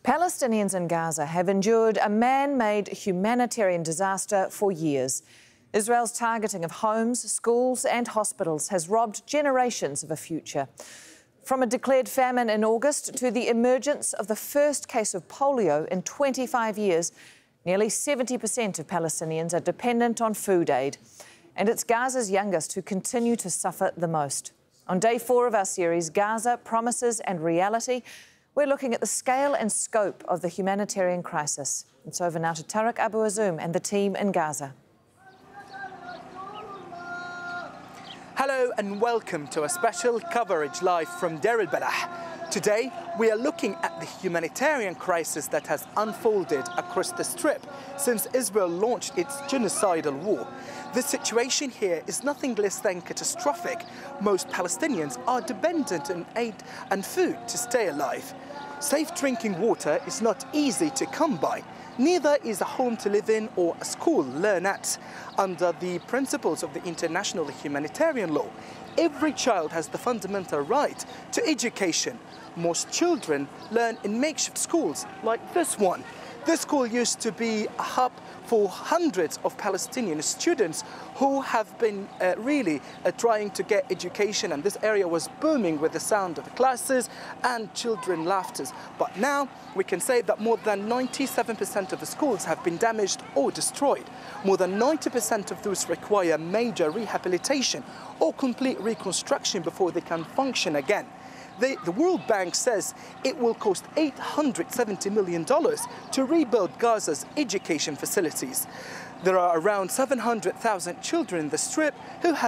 Palestinians in Gaza have endured a man-made humanitarian disaster for years. Israel's targeting of homes, schools and hospitals has robbed generations of a future. From a declared famine in August to the emergence of the first case of polio in 25 years, nearly 70% of Palestinians are dependent on food aid. And it's Gaza's youngest who continue to suffer the most. On day 4 of our series, Gaza, Promises and Reality, we're looking at the scale and scope of the humanitarian crisis. It's over now to Tarek Abu Azoum and the team in Gaza. Hello and welcome to a special coverage live from Deir al-Balah. Today we are looking at the humanitarian crisis that has unfolded across the Strip since Israel launched its genocidal war. The situation here is nothing less than catastrophic. Most Palestinians are dependent on aid and food to stay alive. Safe drinking water is not easy to come by. Neither is a home to live in or a school learn at. Under the principles of the international humanitarian law, every child has the fundamental right to education. Most children learn in makeshift schools like this one. This school used to be a hub for hundreds of Palestinian students who have been trying to get education, and this area was booming with the sound of classes and children laughter. But now we can say that more than 97% of the schools have been damaged or destroyed. More than 90% of those require major rehabilitation or complete reconstruction before they can function again. The World Bank says it will cost $870 million to rebuild Gaza's education facilities. There are around 700,000 children in the Strip who have